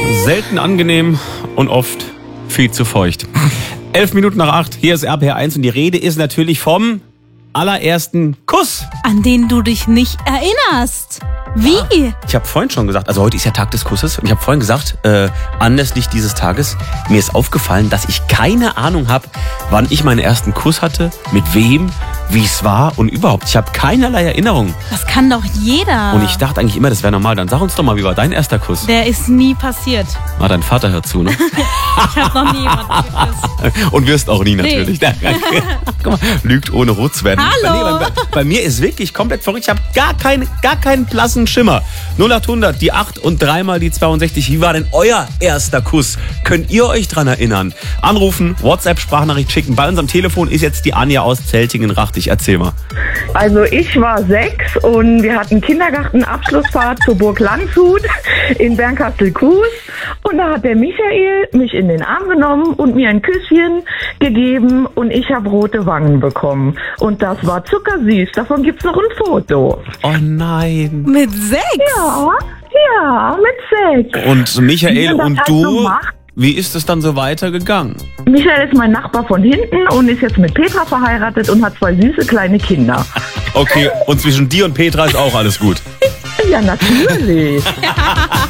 Selten angenehm und oft viel zu feucht. 7:11, hier ist RPR1 und die Rede ist natürlich vom allerersten Kuss. An den du dich nicht erinnerst. Wie? Ich habe vorhin schon gesagt, also heute ist ja Tag des Kusses und ich habe vorhin gesagt, anlässlich dieses Tages, mir ist aufgefallen, dass ich keine Ahnung habe, wann ich meinen ersten Kuss hatte, mit wem, wie es war und überhaupt. Ich habe keinerlei Erinnerung. Das kann doch jeder. Und ich dachte eigentlich immer, das wäre normal. Dann sag uns doch mal, wie war dein erster Kuss? Der ist nie passiert. Ah, dein Vater hört zu, ne? Ich habe noch nie jemanden geküsst. Und wirst auch nie natürlich. Nee. Guck mal, lügt ohne rot zu werden. Hallo. Nee, bei mir ist wirklich komplett verrückt. Ich habe gar keinen blassen Schimmer. 0800, die 8 und dreimal die 62. Wie war denn euer erster Kuss? Könnt ihr euch dran erinnern? Anrufen, WhatsApp-Sprachnachricht schicken. Bei unserem Telefon ist jetzt die Anja aus Zeltingen-Rachtig. Erzähl mal. Also ich war 6 und wir hatten Kindergartenabschlussfahrt zur Burg Landshut in Bernkastel-Kues. Und da hat der Michael mich in den Arm genommen und mir ein Küsschen gegeben und ich habe rote Wangen bekommen. Und das war zuckersüß. Davon gibt's noch ein Foto. Oh nein. Mit 6? Ja, mit 6. Und Michael Wie man und das halt du, so macht. wie ist es dann so weitergegangen? Michael ist mein Nachbar von hinten und ist jetzt mit Petra verheiratet und hat 2 süße kleine Kinder. Okay, und zwischen dir und Petra ist auch alles gut. Ja, natürlich.